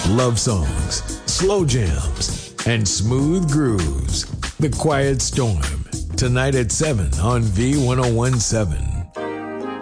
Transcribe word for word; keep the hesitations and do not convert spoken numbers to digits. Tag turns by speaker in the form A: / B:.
A: love songs, slow jams, and smooth grooves. The Quiet Storm, tonight at seven on V ten seventeen.